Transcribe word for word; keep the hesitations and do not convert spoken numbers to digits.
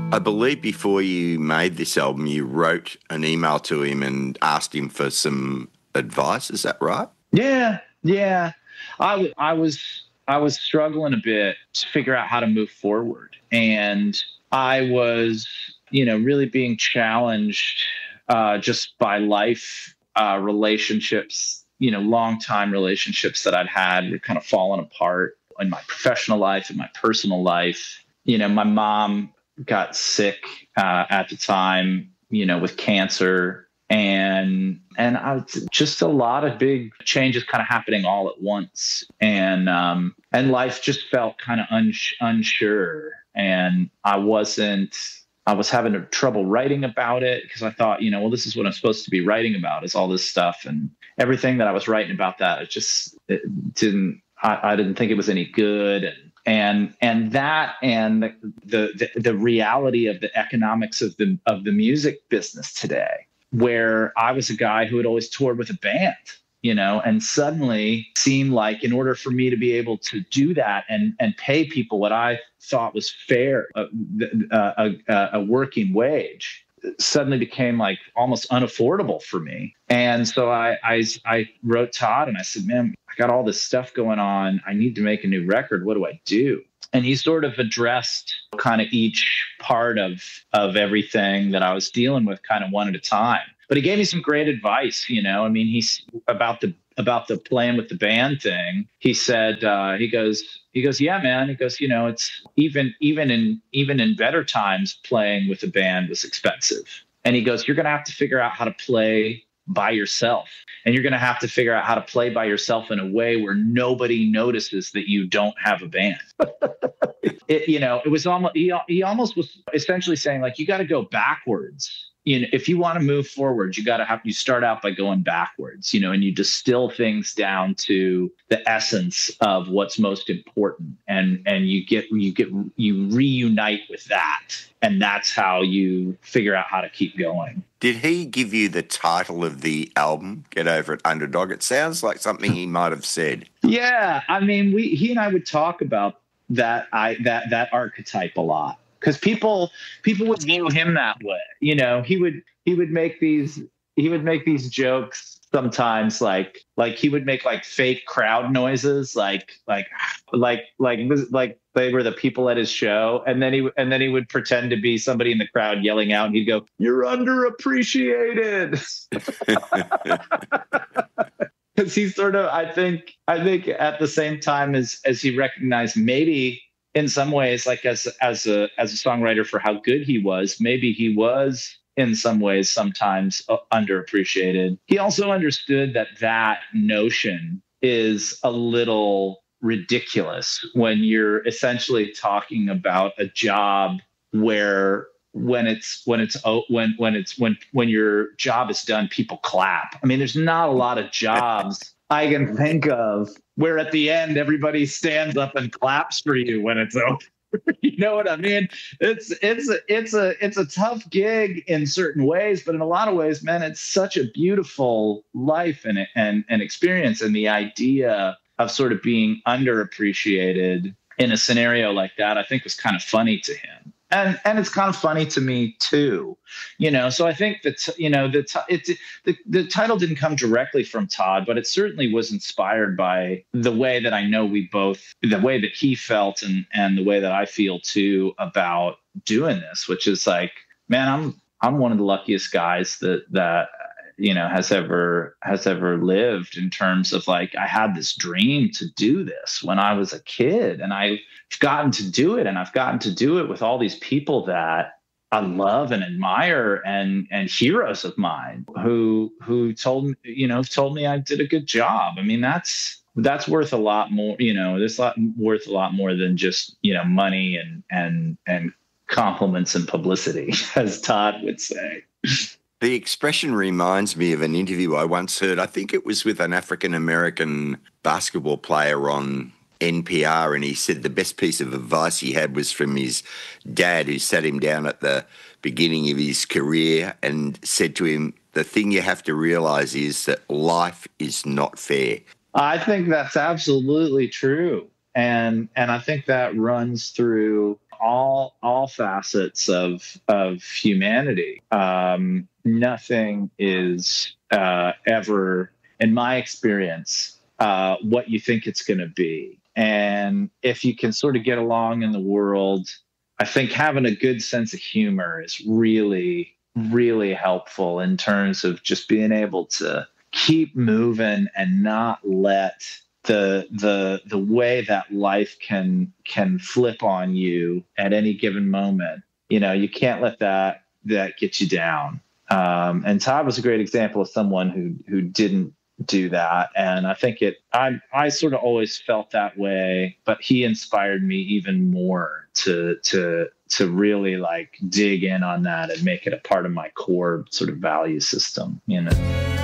I believe before you made this album, you wrote an email to him and asked him for some advice. Is that right? Yeah, yeah. I, w- I was I was struggling a bit to figure out how to move forward, and I was, you know, really being challenged uh, just by life uh, relationships. You know, long time relationships that I'd had were kind of falling apart in my professional life, in my personal life. You know, my mom got sick uh, at the time, you know, with cancer. And and I was just a lot of big changes kind of happening all at once. And um, and life just felt kind of uns- unsure. And I wasn't, I was having trouble writing about it because I thought, you know, well, this is what I'm supposed to be writing about, is all this stuff. And everything that I was writing about that, it just it didn't, I, I didn't think it was any good. And And and that and the, the the reality of the economics of the of the music business today, where I was a guy who had always toured with a band, you know, and suddenly seemed like in order for me to be able to do that and and pay people what I thought was fair, uh, uh, a, a working wage, suddenly became like almost unaffordable for me. And so I, I I wrote Todd and I said, man, I got all this stuff going on. I need to make a new record. What do I do? And he sort of addressed kind of each part of of everything that I was dealing with kind of one at a time. But he gave me some great advice, you know. I mean, he's about the about the playing with the band thing. He said, uh, he goes, he goes, yeah, man. He goes, you know, it's even even in even in better times, playing with a band was expensive. And he goes, you're going to have to figure out how to play by yourself. And you're going to have to figure out how to play by yourself in a way where nobody notices that you don't have a band. It, you know, it was almost, he, he almost was essentially saying, like, you got to go backwards. You know, if you want to move forward, you got to have, you start out by going backwards, you know, and you distill things down to the essence of what's most important. And, and you get, you get, you reunite with that. And that's how you figure out how to keep going. Did he give you the title of the album, Get Over It, Underdog? It sounds like something he might have said. Yeah. I mean, we, he and I would talk about that, I, that, that archetype a lot. Because people people would view him that way, you know. He would he would make these he would make these jokes sometimes, like like he would make like fake crowd noises, like like like like like they were the people at his show, and then he and then he would pretend to be somebody in the crowd yelling out, and he'd go, "You're underappreciated." Because he's sort of, I think I think at the same time as as he recognized maybe, in some ways, like as as a as a songwriter, for how good he was, maybe he was in some ways sometimes uh, underappreciated. He also understood that that notion is a little ridiculous when you're essentially talking about a job where when it's when it's when when it's when when your job is done, people clap. I mean, there's not a lot of jobs I can think of where at the end everybody stands up and claps for you when it's over. You know what I mean? It's it's a, it's a it's a tough gig in certain ways, but in a lot of ways, man, it's such a beautiful life and and and experience. And the idea of sort of being underappreciated in a scenario like that, I think, was kind of funny to him. And and it's kind of funny to me too, you know. So I think that, you know, the it the the title didn't come directly from Todd, but it certainly was inspired by the way that I know we both, the way that he felt, and and the way that I feel too about doing this, which is like, man, I'm I'm one of the luckiest guys that that you know has ever has ever lived, in terms of, like, I had this dream to do this when I was a kid, and I've gotten to do it, and I've gotten to do it with all these people that I love and admire, and and heroes of mine who who told me, you know, told me I did a good job. I mean, that's that's worth a lot more, you know, there's a lot worth a lot more than just, you know, money and and and compliments and publicity, as Todd would say. The expression reminds me of an interview I once heard. I think it was with an African-American basketball player on N P R, and he said the best piece of advice he had was from his dad, who sat him down at the beginning of his career and said to him, the thing you have to realize is that life is not fair. I think that's absolutely true. And and I think that runs through all all all facets of of humanity. Um, nothing is uh, ever, in my experience, uh, what you think it's going to be. And if you can sort of get along in the world, I think having a good sense of humor is really, really helpful in terms of just being able to keep moving and not let the the the way that life can can flip on you at any given moment. You know, you can't let that that get you down. Um, and Todd was a great example of someone who who didn't do that. And I think it I I sort of always felt that way, but he inspired me even more to to to really like dig in on that and make it a part of my core sort of value system, you know.